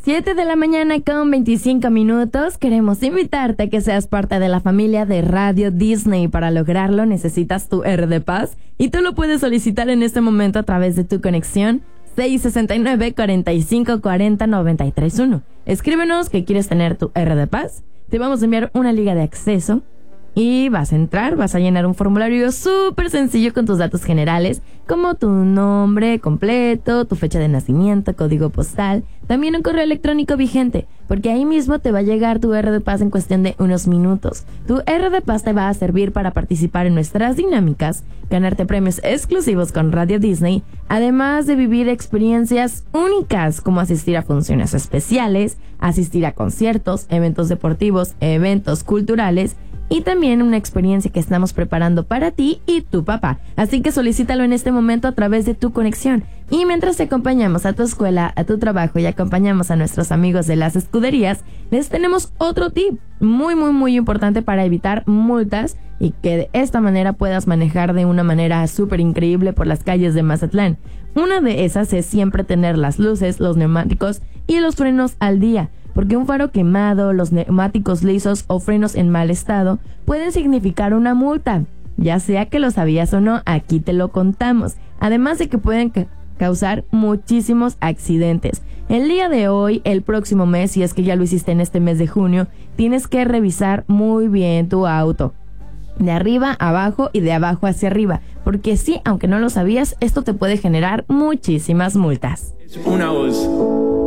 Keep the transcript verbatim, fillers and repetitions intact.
siete de la mañana con veinticinco minutos. Queremos invitarte a que seas parte de la familia de Radio Disney. Para lograrlo necesitas tu R de Paz y tú lo puedes solicitar en este momento a través de tu conexión seis sesenta y nueve, cuarenta y cinco, cuarenta, noventa y tres uno. Escríbenos que quieres tener tu R de Paz. Te vamos a enviar una liga de acceso y vas a entrar, vas a llenar un formulario súper sencillo con tus datos generales, como tu nombre completo, tu fecha de nacimiento, código postal, también un correo electrónico vigente, porque ahí mismo te va a llegar tu R de Paz en cuestión de unos minutos. Tu R de Paz te va a servir para participar en nuestras dinámicas, ganarte premios exclusivos con Radio Disney, además de vivir experiencias únicas como asistir a funciones especiales, asistir a conciertos, eventos deportivos, eventos culturales, y también una experiencia que estamos preparando para ti y tu papá. Así que solicítalo en este momento a través de tu conexión. Y mientras te acompañamos a tu escuela, a tu trabajo y acompañamos a nuestros amigos de las escuderías, les tenemos otro tip muy, muy, muy importante para evitar multas y que de esta manera puedas manejar de una manera súper increíble por las calles de Mazatlán. Una de esas es siempre tener las luces, los neumáticos y los frenos al día, porque un faro quemado, los neumáticos lisos o frenos en mal estado pueden significar una multa. Ya sea que lo sabías o no, aquí te lo contamos. Además de que pueden ca- causar muchísimos accidentes. El día de hoy, el próximo mes, si es que ya lo hiciste en este mes de junio, tienes que revisar muy bien tu auto. De arriba a abajo y de abajo hacia arriba. Porque sí, aunque no lo sabías, esto te puede generar muchísimas multas. Una voz.